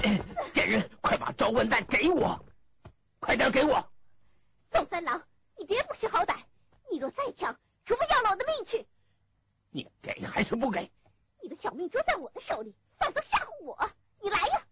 贱人，快把招魂蛋给我！快点给我！ 宋三郎，你别不识好歹！你若再抢，除非要了我的命去！ 你给还是不给？ 你的小命捉在我的手里，反复吓唬我！你来呀！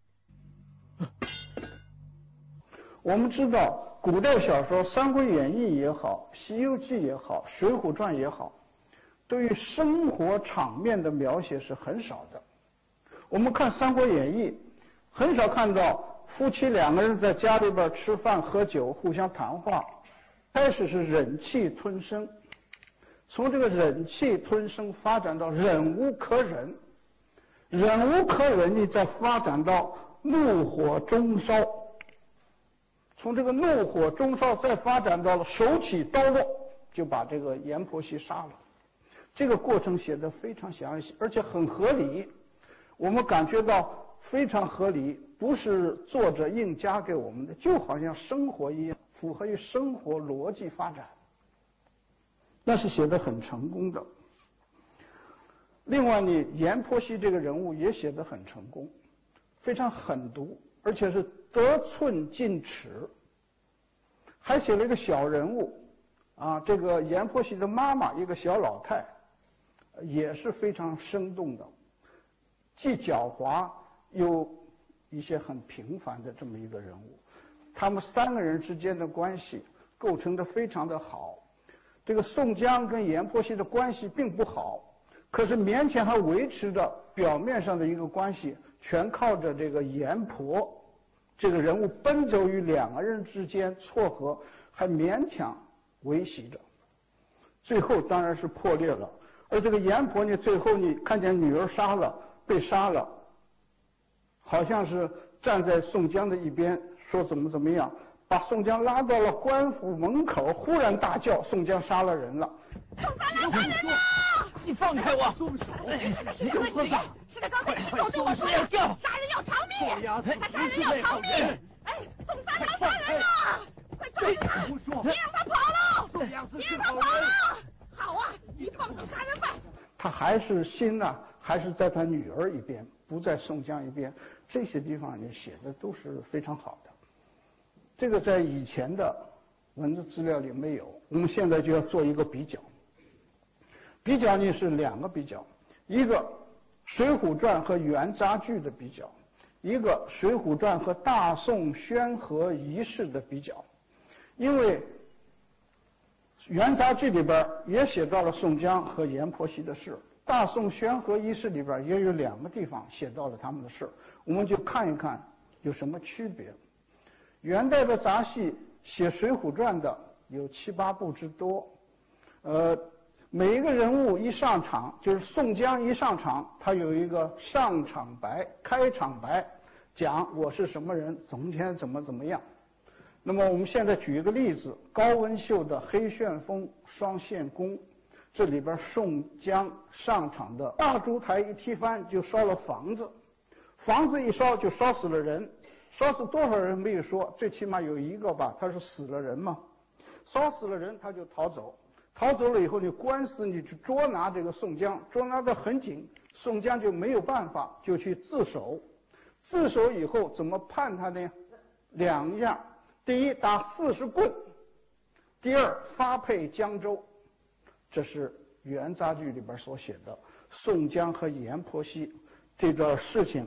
我们知道，古代小说《三国演义》也好，《西游记》也好，《水浒传》也好，对于生活场面的描写是很少的。我们看《三国演义》，很少看到夫妻两个人在家里边吃饭喝酒，互相谈话。开始是忍气吞声，从这个忍气吞声发展到忍无可忍，忍无可忍，你再发展到怒火中烧，从这个怒火中烧再发展到了手起刀落，就把这个阎婆惜杀了。这个过程写得非常详细，而且很合理，我们感觉到非常合理，不是作者硬加给我们的，就好像生活一样，符合于生活逻辑发展，那是写得很成功的。另外呢，阎婆惜这个人物也写得很成功，非常狠毒，而且是得寸进尺。还写了一个小人物啊，这个阎婆惜的妈妈，一个小老太，也是非常生动的，既狡猾又一些很平凡的这么一个人物。他们三个人之间的关系构成的非常的好。这个宋江跟阎婆惜的关系并不好，可是勉强还维持着表面上的一个关系，全靠着这个阎婆这个人物奔走于两个人之间撮合，还勉强维系着。最后当然是破裂了。而这个阎婆呢，最后你看见女儿被杀了，好像是站在宋江的一边，说怎么样，把宋江拉到了官府门口，忽然大叫：“宋江杀了人了！” 宋三郎杀人了！ 你放开我！ 是他何许？是他刚才亲口对我说的，杀人要偿命！他杀人要偿命！哎，宋三郎杀人了！快抓他！别让他跑了！别让他跑了！好啊，你放走杀人犯！ 他还是心呢，还是在他女儿一边，不在宋江一边。这些地方也写的都是非常好的。这个在以前的文字资料里没有，我们现在就要做一个比较。比较呢是两个比较，一个《水浒传》和元杂剧的比较，一个《水浒传》和大宋宣和仪式的比较。因为元杂剧里边也写到了宋江和阎婆惜的事，大宋宣和仪式里边也有两个地方写到了他们的事，我们就看一看有什么区别。元代的杂戏写《水浒传》的有7、8部之多，每一个人物一上场，就是宋江一上场，他有一个上场白、开场白，讲我是什么人，从前怎么样。那么我们现在举一个例子，高文秀的《黑旋风双线功》，这里边宋江上场的大烛台一踢翻就烧了房子，房子一烧就烧死了人，烧死多少人没有说，最起码有一个吧，他是死了人嘛，烧死了人他就逃走，逃走了以后，你官司你去捉拿这个宋江，捉拿得很紧，宋江就没有办法，就去自首。自首以后怎么判他呢？两样，第一打40棍，第二发配江州。这是元杂剧里边所写的宋江和阎婆惜这段事情